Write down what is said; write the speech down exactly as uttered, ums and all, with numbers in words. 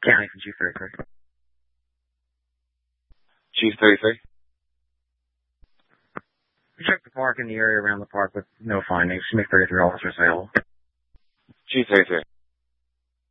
County from Chief thirty-three. Chief thirty-three. We checked the park and the area around the park with no findings. Chief thirty-three officer available. Chief thirty-three.